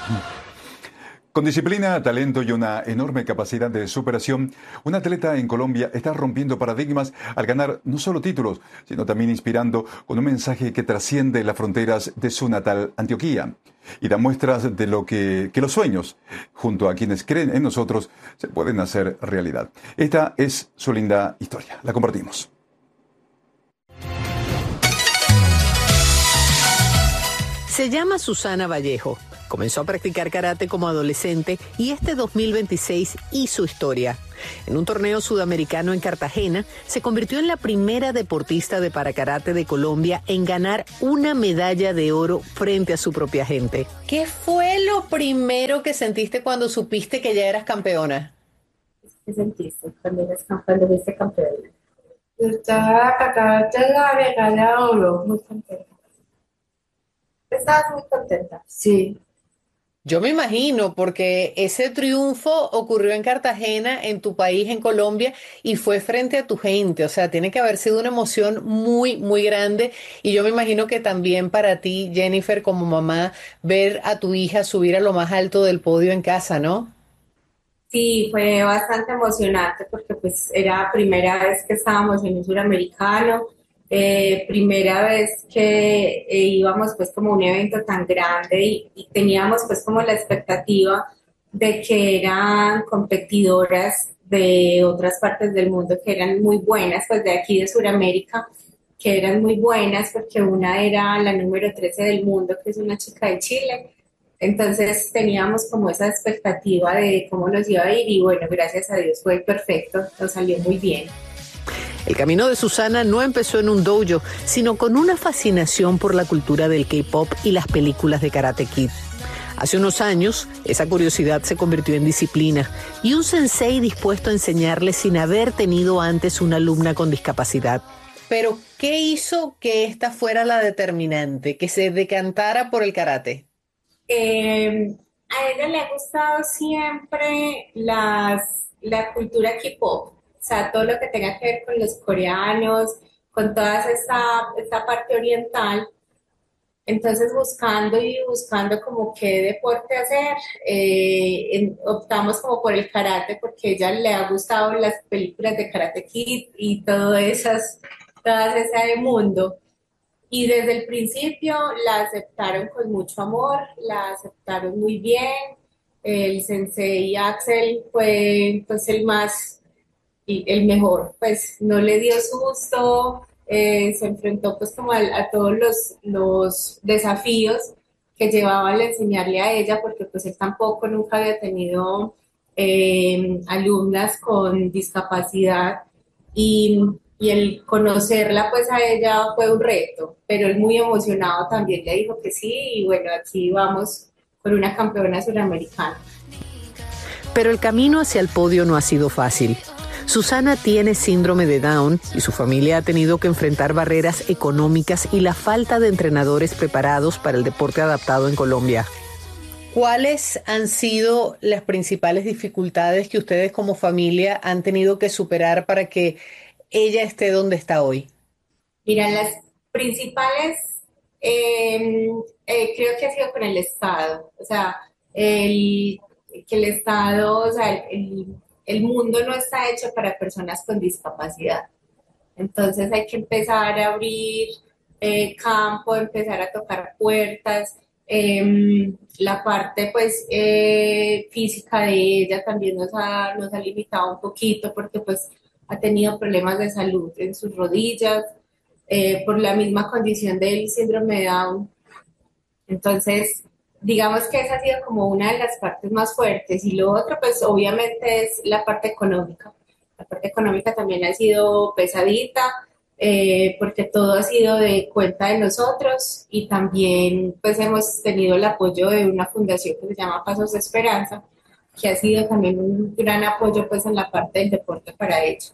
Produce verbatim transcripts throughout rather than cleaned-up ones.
Con disciplina, talento y una enorme capacidad de superación, un atleta en Colombia está rompiendo paradigmas al ganar no solo títulos, sino también inspirando con un mensaje que trasciende las fronteras de su natal Antioquía y da muestras de lo que, que los sueños, junto a quienes creen en nosotros, se pueden hacer realidad. Esta es su linda historia. La compartimos. Se llama Susana Vallejo. Comenzó a practicar karate como adolescente y este dos mil veintiséis hizo historia. En un torneo sudamericano en Cartagena, se convirtió en la primera deportista de parakarate de Colombia en ganar una medalla de oro frente a su propia gente. ¿Qué fue lo primero que sentiste cuando supiste que ya eras campeona? ¿Qué sentiste cuando eres cam- cuando fuiste campeona? Estaba Cacahuete la regala oro, muy contenta. ¿Estabas muy contenta? Sí. Yo me imagino, porque ese triunfo ocurrió en Cartagena, en tu país, en Colombia, y fue frente a tu gente. O sea, tiene que haber sido una emoción muy, muy grande. Y yo me imagino que también para ti, Jennifer, como mamá, ver a tu hija subir a lo más alto del podio en casa, ¿no? Sí, fue bastante emocionante porque pues era primera vez que estábamos en un suramericano, eh, primera vez que eh, íbamos pues como a un evento tan grande y, y teníamos pues como la expectativa de que eran competidoras de otras partes del mundo que eran muy buenas, pues de aquí de Sudamérica, que eran muy buenas porque una era la número trece del mundo, que es una chica de Chile. Entonces teníamos como esa expectativa de cómo nos iba a ir y bueno, gracias a Dios fue perfecto, nos salió muy bien. El camino de Susana no empezó en un dojo, sino con una fascinación por la cultura del K-pop y las películas de Karate Kid. Hace unos años, esa curiosidad se convirtió en disciplina y un sensei dispuesto a enseñarle sin haber tenido antes una alumna con discapacidad. Pero, ¿qué hizo que esta fuera la determinante, que se decantara por el karate? Eh, a ella le ha gustado siempre las, la cultura K-pop, o sea, todo lo que tenga que ver con los coreanos, con toda esa, esa parte oriental. Entonces, buscando y buscando como qué deporte hacer, eh, en- optamos como por el karate porque a ella le ha gustado las películas de Karate Kid y todo esas, todas ese mundo. Y desde el principio la aceptaron con mucho amor, la aceptaron muy bien. El sensei Axel fue pues el más y el mejor, pues no le dio susto, eh, se enfrentó pues como a, a todos los, los desafíos que llevaba al enseñarle a ella, porque pues él tampoco nunca había tenido eh, alumnas con discapacidad y, y el conocerla pues a ella fue un reto, pero él muy emocionado también le dijo que sí y bueno, aquí vamos con una campeona suramericana. Pero el camino hacia el podio no ha sido fácil. Susana tiene síndrome de Down y su familia ha tenido que enfrentar barreras económicas y la falta de entrenadores preparados para el deporte adaptado en Colombia. ¿Cuáles han sido las principales dificultades que ustedes como familia han tenido que superar para que ella esté donde está hoy? Mira, las principales eh, eh, creo que ha sido con el Estado, o sea, el, que el Estado, o sea, el, el mundo no está hecho para personas con discapacidad. Entonces hay que empezar a abrir eh, campo, empezar a tocar puertas. Eh, la parte pues eh, física de ella también nos ha, nos ha limitado un poquito porque pues ha tenido problemas de salud en sus rodillas eh, por la misma condición del síndrome de Down. Entonces, digamos que esa ha sido como una de las partes más fuertes. Y lo otro, pues obviamente es la parte económica. La parte económica también ha sido pesadita, eh, porque todo ha sido de cuenta de nosotros y también pues hemos tenido el apoyo de una fundación que se llama Pasos de Esperanza, que ha sido también un gran apoyo pues en la parte del deporte para ello.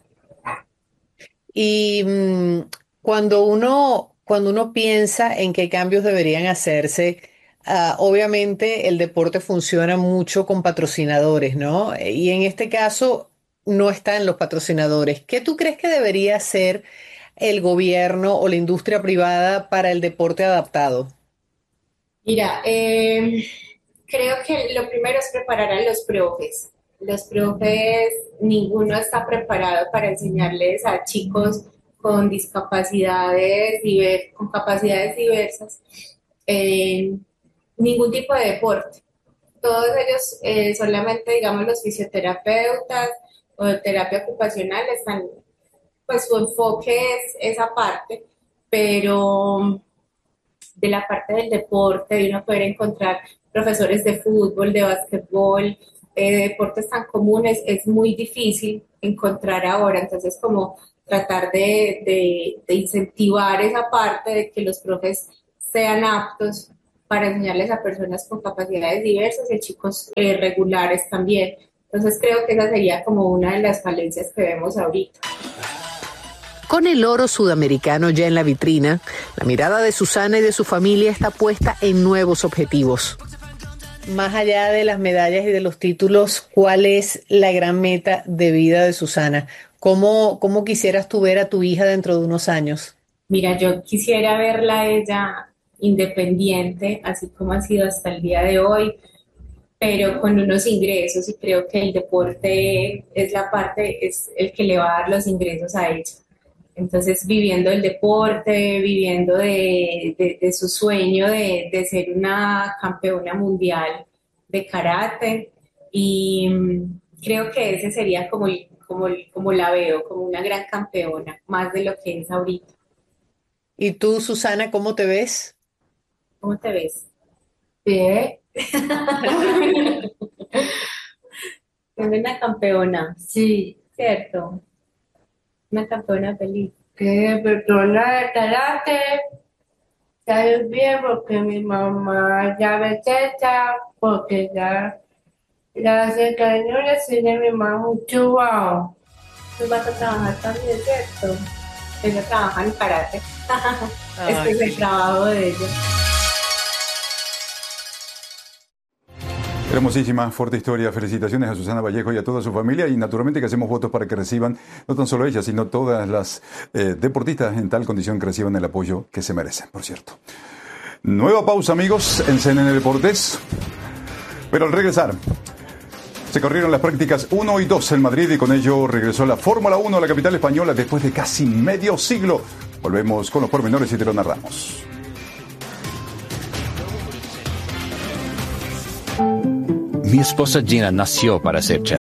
Y mmm, cuando uno, cuando uno piensa en qué cambios deberían hacerse, ah, obviamente el deporte funciona mucho con patrocinadores, ¿no? Y en este caso no están los patrocinadores. ¿Qué tú crees que debería hacer el gobierno o la industria privada para el deporte adaptado? Mira, eh, creo que lo primero es preparar a los profes. Los profes, ninguno está preparado para enseñarles a chicos con discapacidades, diver, con capacidades diversas, eh, ningún tipo de deporte. Todos ellos, eh, solamente, digamos, los fisioterapeutas o de terapia ocupacional, están, pues su enfoque es esa parte, pero de la parte del deporte, de uno poder encontrar profesores de fútbol, de básquetbol, eh, deportes tan comunes, es muy difícil encontrar ahora. Entonces, como tratar de, de, de incentivar esa parte de que los profes sean aptos para enseñarles a personas con capacidades diversas y a chicos eh, regulares también. Entonces, creo que esa sería como una de las falencias que vemos ahorita. Con el oro sudamericano ya en la vitrina, la mirada de Susana y de su familia está puesta en nuevos objetivos. Más allá de las medallas y de los títulos, ¿cuál es la gran meta de vida de Susana? ¿Cómo, cómo quisieras tú ver a tu hija dentro de unos años? Mira, yo quisiera verla a ella independiente, así como ha sido hasta el día de hoy, pero con unos ingresos, y creo que el deporte es la parte, es el que le va a dar los ingresos a ella. Entonces, viviendo el deporte, viviendo de, de, de su sueño de, de ser una campeona mundial de karate, y um, creo que ese sería como, como, como la veo, como una gran campeona, más de lo que es ahorita. ¿Y tú, Susana, cómo te ves? ¿Cómo te ves? Bien. Siendo una campeona. Sí. ¿Cierto? Una campeona feliz. Que persona de karate, sabes bien porque mi mamá ya me echa, porque ya la cercanía le enseña a mi mamá mucho wow. Tú vas a trabajar también, ¿cierto? Ella trabaja en karate. Este es el trabajo de ella. Hermosísima, fuerte historia. Felicitaciones a Susana Vallejo y a toda su familia, y naturalmente que hacemos votos para que reciban, no tan solo ella, sino todas las eh, deportistas en tal condición que reciban el apoyo que se merecen, por cierto. Nueva pausa, amigos, en C N N Deportes. Pero al regresar, se corrieron las prácticas uno y dos en Madrid, y con ello regresó la Fórmula uno a la capital española después de casi medio siglo. Volvemos con los pormenores y te lo narramos. Mi esposa Gina nació para ser chef.